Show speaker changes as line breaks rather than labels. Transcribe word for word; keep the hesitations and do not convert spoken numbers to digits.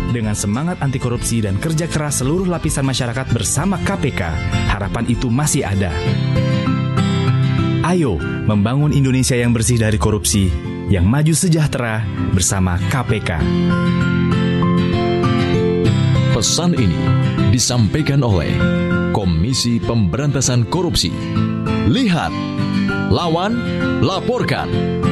Dengan semangat anti korupsi dan kerja keras seluruh lapisan masyarakat bersama K P K, harapan itu masih ada. Ayo membangun Indonesia yang bersih dari korupsi, yang maju sejahtera bersama K P K.
Pesan ini disampaikan oleh Komisi Pemberantasan Korupsi. Lihat, lawan, laporkan.